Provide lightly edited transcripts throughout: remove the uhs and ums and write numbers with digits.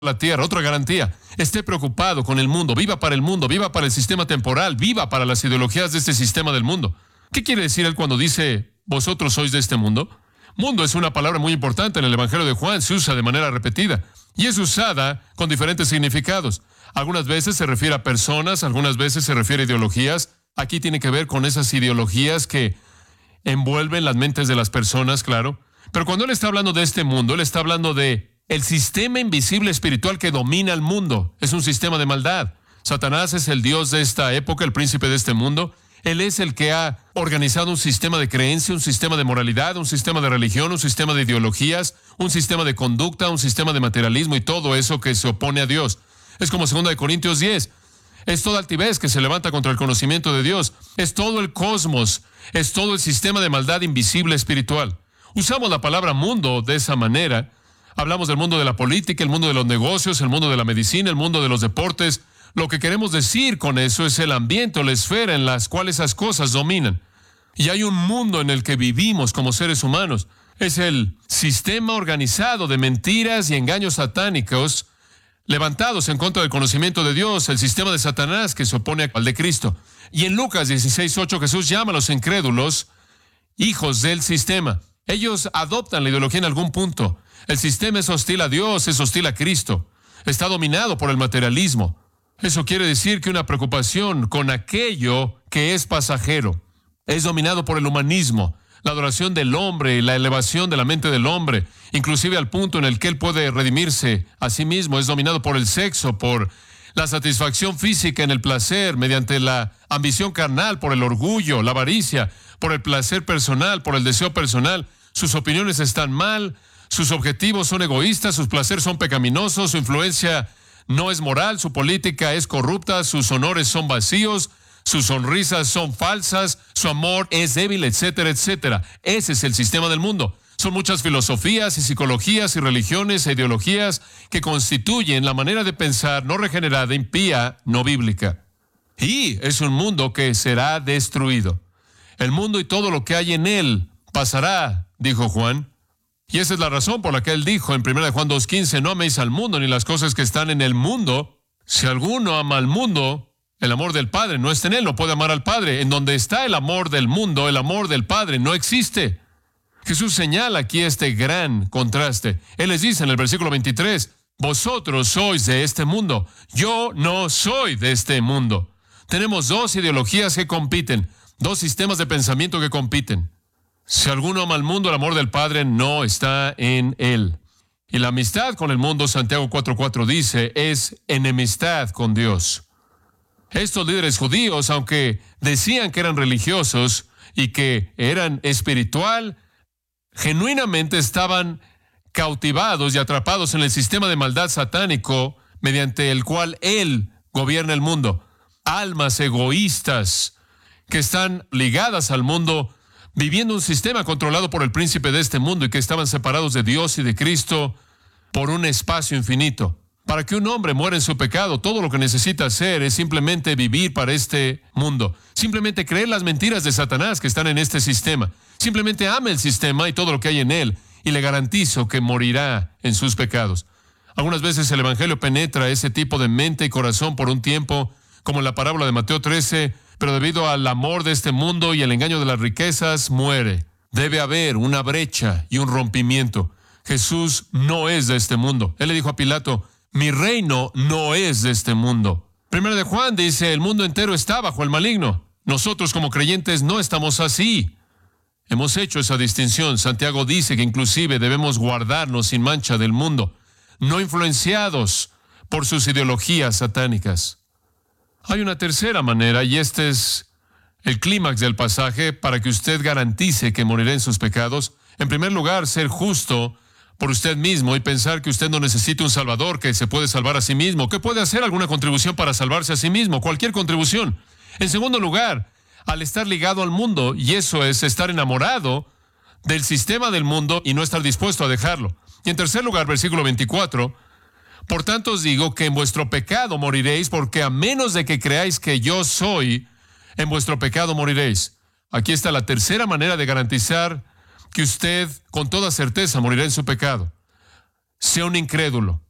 la tierra. Otra garantía: esté preocupado con el mundo, viva para el mundo, viva para el sistema temporal, viva para las ideologías de este sistema del mundo. ¿Qué quiere decir él cuando dice, vosotros sois de este mundo? Mundo es una palabra muy importante en el Evangelio de Juan, se usa de manera repetida y es usada con diferentes significados. Algunas veces se refiere a personas, algunas veces se refiere a ideologías. Aquí tiene que ver con esas ideologías que envuelven las mentes de las personas, claro. Pero cuando él está hablando de este mundo, él está hablando de el sistema invisible espiritual que domina el mundo. Es un sistema de maldad. Satanás es el dios de esta época, el príncipe de este mundo. Él es el que ha organizado un sistema de creencia, un sistema de moralidad, un sistema de religión, un sistema de ideologías, un sistema de conducta, un sistema de materialismo y todo eso que se opone a Dios. Es como 2 Corintios 10. Es toda altivez que se levanta contra el conocimiento de Dios. Es todo el cosmos. Es todo el sistema de maldad invisible espiritual. Usamos la palabra mundo de esa manera. Hablamos del mundo de la política, el mundo de los negocios, el mundo de la medicina, el mundo de los deportes. Lo que queremos decir con eso es el ambiente o la esfera en las cuales esas cosas dominan. Y hay un mundo en el que vivimos como seres humanos. Es el sistema organizado de mentiras y engaños satánicos levantados en contra del conocimiento de Dios, el sistema de Satanás que se opone al de Cristo. Y en Lucas 16:8 Jesús llama a los incrédulos hijos del sistema. Ellos adoptan la ideología en algún punto. El sistema es hostil a Dios, es hostil a Cristo. Está dominado por el materialismo. Eso quiere decir que una preocupación con aquello que es pasajero. Es dominado por el humanismo, la adoración del hombre y la elevación de la mente del hombre, inclusive al punto en el que él puede redimirse a sí mismo. Es dominado por el sexo, por la satisfacción física en el placer, mediante la ambición carnal, por el orgullo, la avaricia, por el placer personal, por el deseo personal. Sus opiniones están mal, sus objetivos son egoístas, sus placeres son pecaminosos, su influencia no es moral, su política es corrupta, sus honores son vacíos, sus sonrisas son falsas, su amor es débil, etcétera, etcétera. Ese es el sistema del mundo. Son muchas filosofías y psicologías y religiones e ideologías que constituyen la manera de pensar no regenerada, impía, no bíblica. Y es un mundo que será destruido. El mundo y todo lo que hay en él pasará, dijo Juan. Y esa es la razón por la que él dijo en 1 Juan 2:15, no améis al mundo ni las cosas que están en el mundo. Si alguno ama al mundo, el amor del Padre no está en él, no puede amar al Padre. En donde está el amor del mundo, el amor del Padre no existe. Jesús señala aquí este gran contraste. Él les dice en el versículo 23, vosotros sois de este mundo, yo no soy de este mundo. Tenemos dos ideologías que compiten, dos sistemas de pensamiento que compiten. Si alguno ama al mundo, el amor del Padre no está en él. Y la amistad con el mundo, Santiago 4:4 dice, es enemistad con Dios. Estos líderes judíos, aunque decían que eran religiosos y que eran espiritual, genuinamente estaban cautivados y atrapados en el sistema de maldad satánico mediante el cual él gobierna el mundo. Almas egoístas que están ligadas al mundo, viviendo un sistema controlado por el príncipe de este mundo y que estaban separados de Dios y de Cristo por un espacio infinito. Para que un hombre muera en su pecado, todo lo que necesita hacer es simplemente vivir para este mundo. Simplemente creer las mentiras de Satanás que están en este sistema. Simplemente ame el sistema y todo lo que hay en él, y le garantizo que morirá en sus pecados. Algunas veces el Evangelio penetra ese tipo de mente y corazón por un tiempo, como en la parábola de Mateo 13, pero debido al amor de este mundo y el engaño de las riquezas, muere. Debe haber una brecha y un rompimiento. Jesús no es de este mundo. Él le dijo a Pilato, mi reino no es de este mundo. 1 de Juan dice, el mundo entero está bajo el maligno. Nosotros como creyentes no estamos así. Hemos hecho esa distinción. Santiago dice que inclusive debemos guardarnos sin mancha del mundo, no influenciados por sus ideologías satánicas. Hay una tercera manera, y este es el clímax del pasaje para que usted garantice que morirá en sus pecados. En primer lugar, ser justo por usted mismo y pensar que usted no necesita un salvador, que se puede salvar a sí mismo, que puede hacer alguna contribución para salvarse a sí mismo, cualquier contribución. En segundo lugar, al estar ligado al mundo, y eso es estar enamorado del sistema del mundo y no estar dispuesto a dejarlo. Y en tercer lugar, versículo 24, por tanto os digo que en vuestro pecado moriréis, porque a menos de que creáis que yo soy, en vuestro pecado moriréis. Aquí está la tercera manera de garantizar que usted con toda certeza morirá en su pecado. Sea un incrédulo.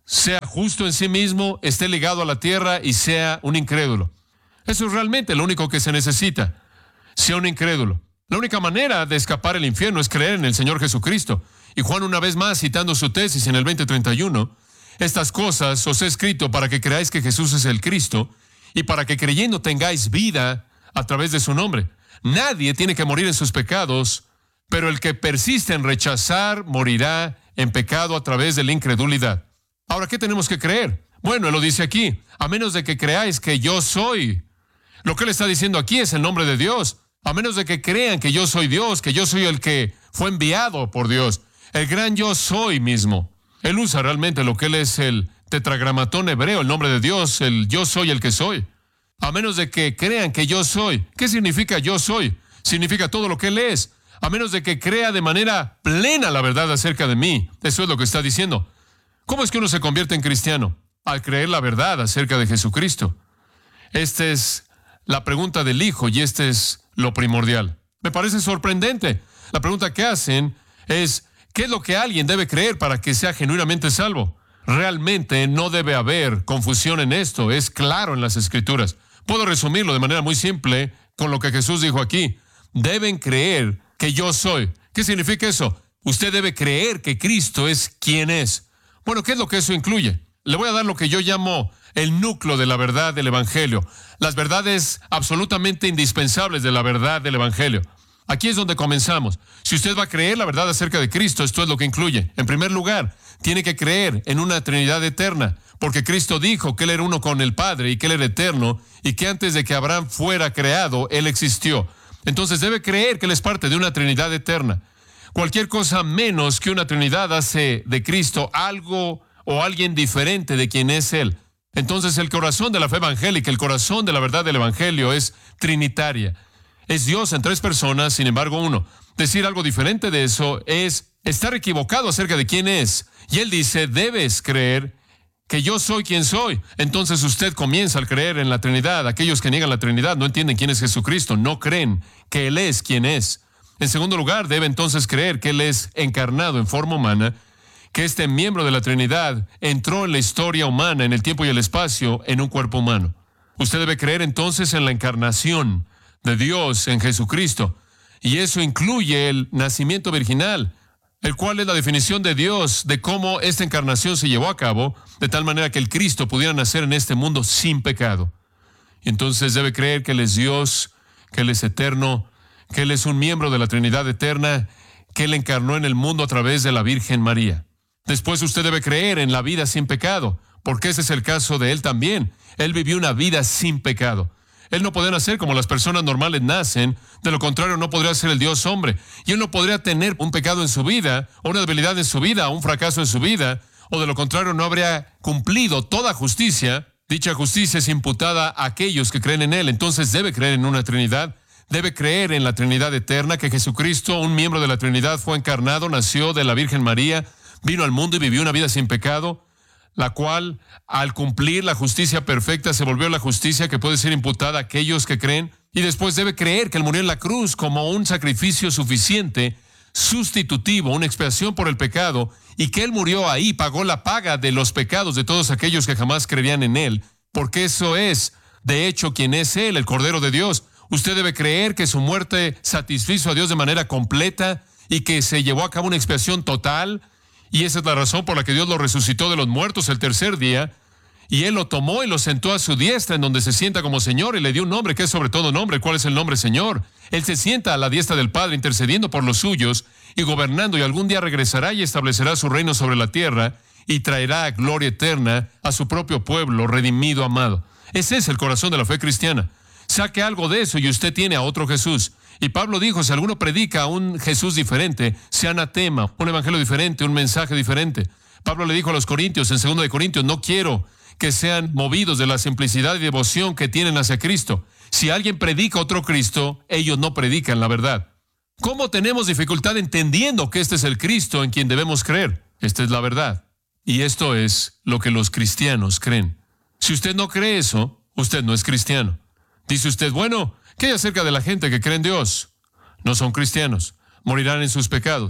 sea justo en sí mismo, esté ligado a la tierra y sea un incrédulo. Eso es realmente lo único que se necesita. Sea un incrédulo. La única manera de escapar del infierno es creer en el Señor Jesucristo. Y Juan, una vez más, citando su tesis en el 20:31, estas cosas os he escrito para que creáis que Jesús es el Cristo y para que creyendo tengáis vida a través de su nombre. Nadie tiene que morir en sus pecados, pero el que persiste en rechazar morirá en pecado a través de la incredulidad. Ahora, ¿qué tenemos que creer? Bueno, él lo dice aquí, a menos de que creáis que yo soy. Lo que él está diciendo aquí es el nombre de Dios. A menos de que crean que yo soy Dios, que yo soy el que fue enviado por Dios, el gran yo soy mismo. Él usa realmente lo que él es el tetragramatón hebreo, el nombre de Dios, el yo soy el que soy. A menos de que crean que yo soy. ¿Qué significa yo soy? Significa todo lo que él es. A menos de que crea de manera plena la verdad acerca de mí. Eso es lo que está diciendo. ¿Cómo es que uno se convierte en cristiano? Al creer la verdad acerca de Jesucristo. Esta es la pregunta del Hijo y este es lo primordial. Me parece sorprendente. La pregunta que hacen es, ¿qué es lo que alguien debe creer para que sea genuinamente salvo? Realmente no debe haber confusión en esto. Es claro en las Escrituras. Puedo resumirlo de manera muy simple con lo que Jesús dijo aquí. Deben creer que yo soy. ¿Qué significa eso? Usted debe creer que Cristo es quien es. Bueno, ¿qué es lo que eso incluye? Le voy a dar lo que yo llamo el núcleo de la verdad del Evangelio. Las verdades absolutamente indispensables de la verdad del Evangelio. Aquí es donde comenzamos. Si usted va a creer la verdad acerca de Cristo, esto es lo que incluye. En primer lugar, tiene que creer en una Trinidad eterna, porque Cristo dijo que Él era uno con el Padre y que Él era eterno y que antes de que Abraham fuera creado, Él existió. Entonces debe creer que Él es parte de una Trinidad eterna. Cualquier cosa menos que una Trinidad hace de Cristo algo o alguien diferente de quien es Él. Entonces el corazón de la fe evangélica, el corazón de la verdad del Evangelio es trinitaria. Es Dios en tres personas, sin embargo uno. Decir algo diferente de eso es estar equivocado acerca de quién es. Y Él dice, debes creer que yo soy quien soy. Entonces usted comienza al creer en la Trinidad. Aquellos que niegan la Trinidad no entienden quién es Jesucristo, no creen que Él es quien es. En segundo lugar, debe entonces creer que Él es encarnado en forma humana, que este miembro de la Trinidad entró en la historia humana, en el tiempo y el espacio, en un cuerpo humano. Usted debe creer entonces en la encarnación de Dios en Jesucristo. Y eso incluye el nacimiento virginal, el cual es la definición de Dios de cómo esta encarnación se llevó a cabo, de tal manera que el Cristo pudiera nacer en este mundo sin pecado. Y entonces debe creer que Él es Dios, que Él es eterno, que Él es un miembro de la Trinidad eterna, que Él encarnó en el mundo a través de la Virgen María. Después usted debe creer en la vida sin pecado, porque ese es el caso de Él también. Él vivió una vida sin pecado. Él no podía nacer como las personas normales nacen, de lo contrario no podría ser el Dios hombre. Y Él no podría tener un pecado en su vida, o una debilidad en su vida, o un fracaso en su vida, o de lo contrario no habría cumplido toda justicia. Dicha justicia es imputada a aquellos que creen en Él. Entonces debe creer en una Trinidad, debe creer en la Trinidad eterna, que Jesucristo, un miembro de la Trinidad, fue encarnado, nació de la Virgen María, vino al mundo y vivió una vida sin pecado, la cual, al cumplir la justicia perfecta, se volvió la justicia que puede ser imputada a aquellos que creen. Y después debe creer que Él murió en la cruz como un sacrificio suficiente, sustitutivo, una expiación por el pecado, y que Él murió ahí, pagó la paga de los pecados de todos aquellos que jamás creerían en Él, porque eso es, de hecho, quien es Él, el Cordero de Dios. Usted debe creer que su muerte satisfizo a Dios de manera completa y que se llevó a cabo una expiación total. Y esa es la razón por la que Dios lo resucitó de los muertos el tercer día. Y Él lo tomó y lo sentó a su diestra, en donde se sienta como Señor, y le dio un nombre que es sobre todo nombre. ¿Cuál es el nombre, Señor? Él se sienta a la diestra del Padre, intercediendo por los suyos y gobernando, y algún día regresará y establecerá su reino sobre la tierra y traerá gloria eterna a su propio pueblo, redimido, amado. Ese es el corazón de la fe cristiana. Saque algo de eso y usted tiene a otro Jesús. Y Pablo dijo, si alguno predica a un Jesús diferente, sea anatema, un evangelio diferente, un mensaje diferente. Pablo le dijo a los corintios, en 2 de Corintios, no quiero que sean movidos de la simplicidad y devoción que tienen hacia Cristo. Si alguien predica otro Cristo, ellos no predican la verdad. ¿Cómo tenemos dificultad entendiendo que este es el Cristo en quien debemos creer? Esta es la verdad. Y esto es lo que los cristianos creen. Si usted no cree eso, usted no es cristiano. Dice usted, bueno, ¿qué hay acerca de la gente que cree en Dios? No son cristianos, morirán en sus pecados.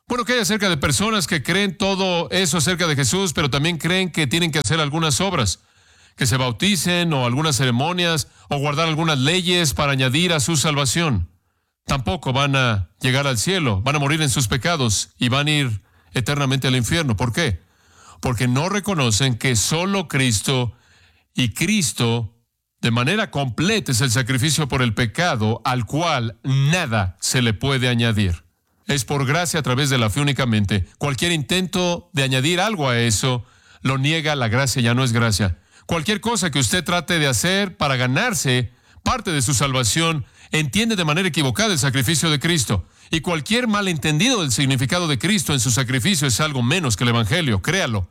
Bueno, ¿qué hay acerca de personas que creen todo eso acerca de Jesús, pero también creen que tienen que hacer algunas obras, que se bauticen o algunas ceremonias o guardar algunas leyes para añadir a su salvación? Tampoco van a llegar al cielo, van a morir en sus pecados y van a ir eternamente al infierno. ¿Por qué? Porque no reconocen que solo Cristo y Cristo de manera completa es el sacrificio por el pecado al cual nada se le puede añadir. Es por gracia a través de la fe únicamente. Cualquier intento de añadir algo a eso lo niega, la gracia ya no es gracia. Cualquier cosa que usted trate de hacer para ganarse parte de su salvación entiende de manera equivocada el sacrificio de Cristo. Y cualquier malentendido del significado de Cristo en su sacrificio es algo menos que el Evangelio, créalo.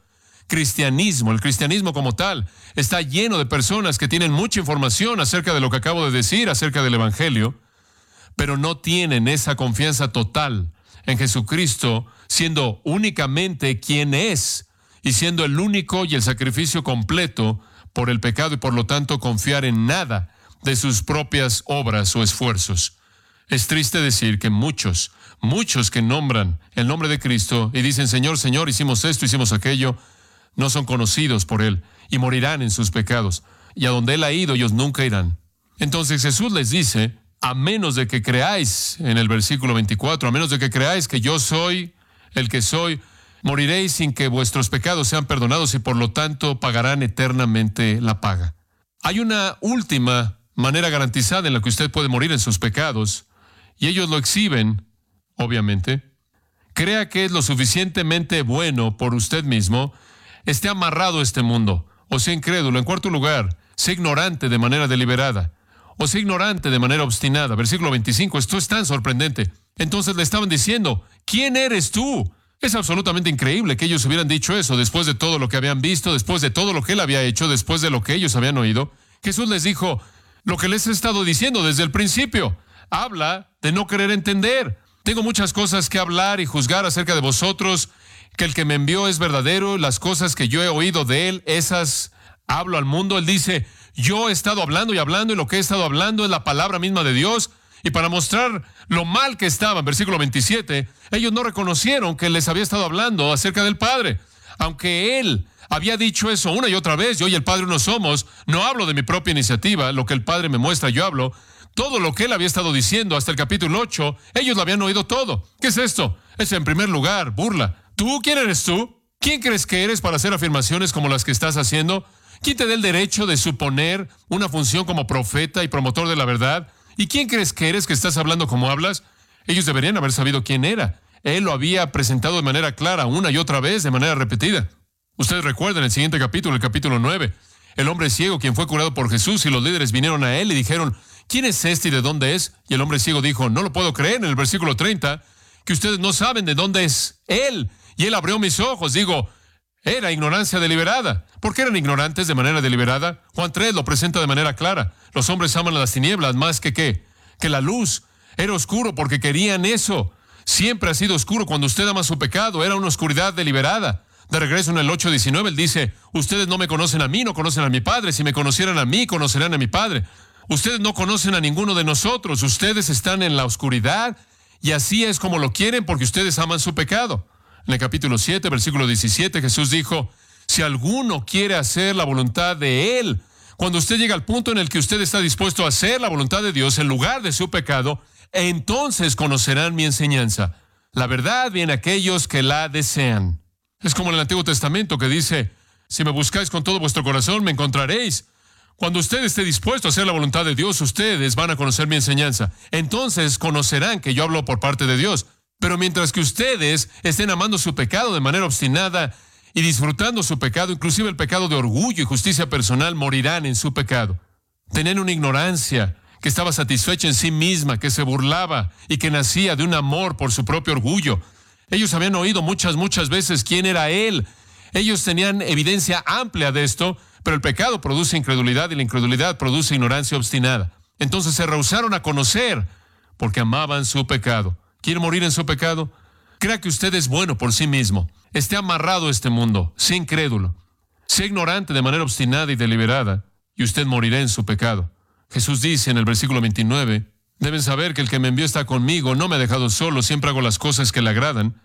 El cristianismo como tal, está lleno de personas que tienen mucha información acerca de lo que acabo de decir, acerca del Evangelio, pero no tienen esa confianza total en Jesucristo, siendo únicamente quien es, y siendo el único y el sacrificio completo por el pecado, y por lo tanto confiar en nada de sus propias obras o esfuerzos. Es triste decir que muchos que nombran el nombre de Cristo y dicen, Señor, Señor, hicimos esto, hicimos aquello, no son conocidos por Él y morirán en sus pecados. Y a donde Él ha ido, ellos nunca irán. Entonces Jesús les dice, a menos de que creáis, en el versículo 24, a menos de que creáis que yo soy el que soy, moriréis sin que vuestros pecados sean perdonados y por lo tanto pagarán eternamente la paga. Hay una última manera garantizada en la que usted puede morir en sus pecados, y ellos lo exhiben, obviamente. Crea que es lo suficientemente bueno por usted mismo, esté amarrado a este mundo, o sea incrédulo. En cuarto lugar, sea ignorante de manera deliberada, o sea ignorante de manera obstinada. Versículo 25, esto es tan sorprendente. Entonces le estaban diciendo, ¿quién eres tú? Es absolutamente increíble que ellos hubieran dicho eso después de todo lo que habían visto, después de todo lo que Él había hecho, después de lo que ellos habían oído. Jesús les dijo lo que les he estado diciendo desde el principio. Habla de no querer entender. Tengo muchas cosas que hablar y juzgar acerca de vosotros, que el que me envió es verdadero, las cosas que yo he oído de Él, esas hablo al mundo. Él dice, yo he estado hablando y lo que he estado hablando es la palabra misma de Dios. Y para mostrar lo mal que estaban, versículo 27, ellos no reconocieron que les había estado hablando acerca del Padre. Aunque Él había dicho eso una y otra vez, yo y el Padre uno somos, no hablo de mi propia iniciativa, lo que el Padre me muestra, yo hablo. Todo lo que Él había estado diciendo hasta el capítulo 8, ellos lo habían oído todo. ¿Qué es esto? Es en primer lugar, burla. ¿Tú? ¿Quién eres tú? ¿Quién crees que eres para hacer afirmaciones como las que estás haciendo? ¿Quién te da el derecho de suponer una función como profeta y promotor de la verdad? ¿Y quién crees que eres que estás hablando como hablas? Ellos deberían haber sabido quién era. Él lo había presentado de manera clara una y otra vez, de manera repetida. Ustedes recuerdan el siguiente capítulo, el capítulo 9. El hombre ciego, quien fue curado por Jesús, y los líderes vinieron a él y dijeron, ¿quién es este y de dónde es? Y el hombre ciego dijo, no lo puedo creer, en el versículo 30, que ustedes no saben de dónde es él. Y él abrió mis ojos. Digo, era ignorancia deliberada. ¿Por qué eran ignorantes de manera deliberada? Juan 3 lo presenta de manera clara. Los hombres aman las tinieblas más que ¿qué? Que la luz. Era oscuro porque querían eso. Siempre ha sido oscuro cuando usted ama su pecado. Era una oscuridad deliberada. De regreso en el 8:19 él dice, ustedes no me conocen a mí, no conocen a mi Padre. Si me conocieran a mí, conocerán a mi Padre. Ustedes no conocen a ninguno de nosotros. Ustedes están en la oscuridad y así es como lo quieren porque ustedes aman su pecado. En el capítulo 7, versículo 17, Jesús dijo, si alguno quiere hacer la voluntad de Él, cuando usted llega al punto en el que usted está dispuesto a hacer la voluntad de Dios en lugar de su pecado, entonces conocerán mi enseñanza. La verdad viene a aquellos que la desean. Es como en el Antiguo Testamento que dice, si me buscáis con todo vuestro corazón, me encontraréis. Cuando usted esté dispuesto a hacer la voluntad de Dios, ustedes van a conocer mi enseñanza. Entonces conocerán que yo hablo por parte de Dios. Pero mientras que ustedes estén amando su pecado de manera obstinada y disfrutando su pecado, inclusive el pecado de orgullo y justicia personal, morirán en su pecado. Tenían una ignorancia que estaba satisfecha en sí misma, que se burlaba y que nacía de un amor por su propio orgullo. Ellos habían oído muchas veces quién era Él. Ellos tenían evidencia amplia de esto, pero el pecado produce incredulidad y la incredulidad produce ignorancia obstinada. Entonces se rehusaron a conocer porque amaban su pecado. ¿Quiere morir en su pecado? Crea que usted es bueno por sí mismo. Esté amarrado a este mundo, sea incrédulo. Sea ignorante de manera obstinada y deliberada, y usted morirá en su pecado. Jesús dice en el versículo 29, deben saber que el que me envió está conmigo, no me ha dejado solo, siempre hago las cosas que le agradan.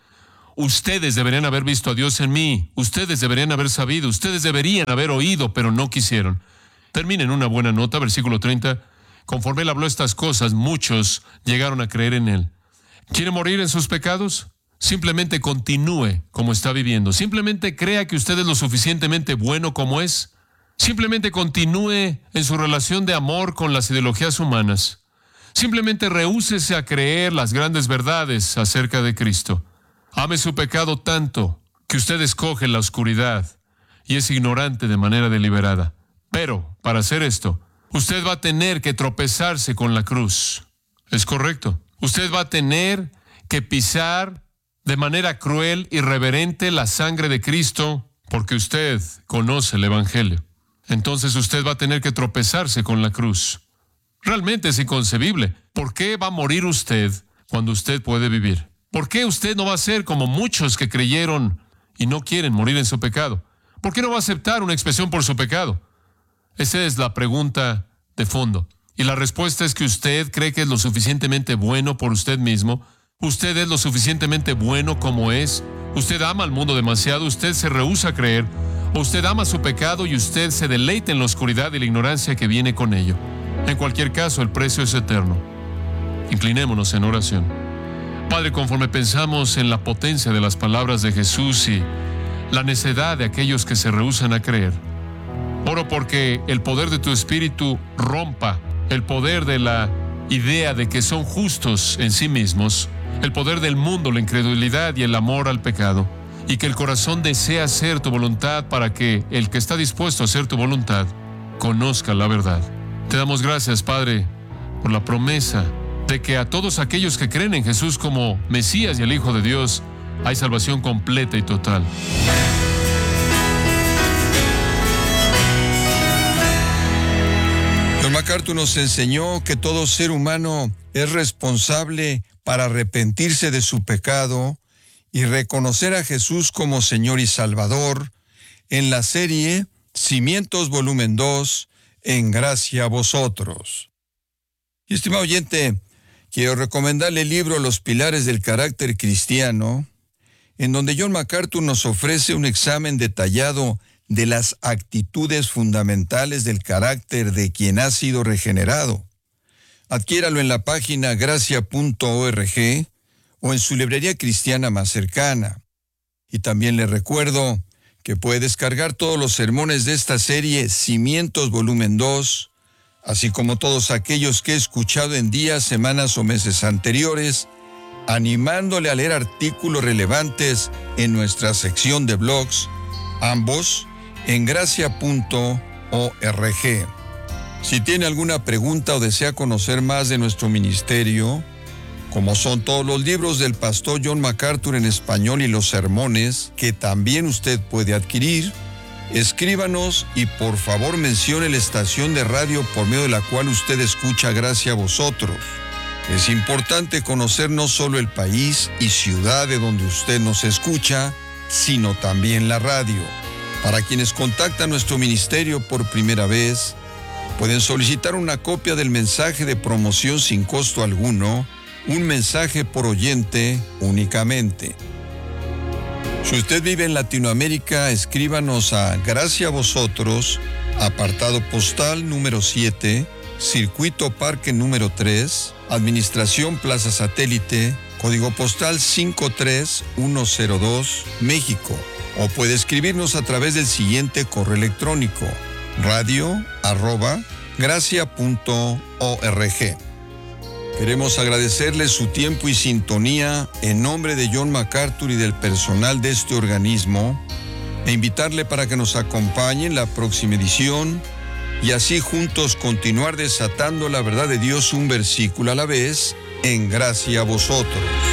Ustedes deberían haber visto a Dios en mí. Ustedes deberían haber sabido. Ustedes deberían haber oído, pero no quisieron. Termina en una buena nota, versículo 30. Conforme él habló estas cosas, muchos llegaron a creer en él. ¿Quiere morir en sus pecados? Simplemente continúe como está viviendo. Simplemente crea que usted es lo suficientemente bueno como es. Simplemente continúe en su relación de amor con las ideologías humanas. Simplemente rehúsese a creer las grandes verdades acerca de Cristo. Ame su pecado tanto que usted escoge la oscuridad y es ignorante de manera deliberada. Pero, para hacer esto, usted va a tener que tropezarse con la cruz. Es correcto. Usted va a tener que pisar de manera cruel, irreverente, la sangre de Cristo, porque usted conoce el Evangelio. Entonces usted va a tener que tropezarse con la cruz. Realmente es inconcebible. ¿Por qué va a morir usted cuando usted puede vivir? ¿Por qué usted no va a ser como muchos que creyeron y no quieren morir en su pecado? ¿Por qué no va a aceptar una expiación por su pecado? Esa es la pregunta de fondo. Y la respuesta es que usted cree que es lo suficientemente bueno por usted mismo. Usted es lo suficientemente bueno como es. Usted ama al mundo demasiado. Usted se rehúsa a creer. O usted ama su pecado y usted se deleita en la oscuridad y la ignorancia que viene con ello. En cualquier caso, el precio es eterno. Inclinémonos en oración. Padre, conforme pensamos en la potencia de las palabras de Jesús y la necedad de aquellos que se rehúsan a creer, oro porque el poder de tu Espíritu rompa el poder de la idea de que son justos en sí mismos, el poder del mundo, la incredulidad y el amor al pecado, y que el corazón desea hacer tu voluntad para que el que está dispuesto a hacer tu voluntad conozca la verdad. Te damos gracias, Padre, por la promesa de que a todos aquellos que creen en Jesús como Mesías y el Hijo de Dios, hay salvación completa y total. John MacArthur nos enseñó que todo ser humano es responsable para arrepentirse de su pecado y reconocer a Jesús como Señor y Salvador en la serie Cimientos Volumen 2, En Gracia a Vosotros. Y estimado oyente, quiero recomendarle el libro Los Pilares del Carácter Cristiano, en donde John MacArthur nos ofrece un examen detallado de las actitudes fundamentales del carácter de quien ha sido regenerado. Adquiéralo en la página gracia.org o en su librería cristiana más cercana. Y también le recuerdo que puede descargar todos los sermones de esta serie Cimientos Volumen 2, así como todos aquellos que he escuchado en días, semanas o meses anteriores, animándole a leer artículos relevantes en nuestra sección de blogs, ambos en gracia.org. Si tiene alguna pregunta o desea conocer más de nuestro ministerio, como son todos los libros del pastor John MacArthur en español y los sermones, que también usted puede adquirir, escríbanos y por favor mencione la estación de radio por medio de la cual usted escucha Gracia a Vosotros. Es importante conocer no solo el país y ciudad de donde usted nos escucha, sino también la radio. Para quienes contactan nuestro ministerio por primera vez, pueden solicitar una copia del mensaje de promoción sin costo alguno, un mensaje por oyente únicamente. Si usted vive en Latinoamérica, escríbanos a Gracia a Vosotros, apartado postal número 7, Circuito Parque número 3, Administración Plaza Satélite, código postal 53102, México. O puede escribirnos a través del siguiente correo electrónico: radio@gracia.org. Queremos agradecerle su tiempo y sintonía en nombre de John MacArthur y del personal de este organismo e invitarle para que nos acompañe en la próxima edición y así juntos continuar desatando la verdad de Dios un versículo a la vez en Gracia a Vosotros.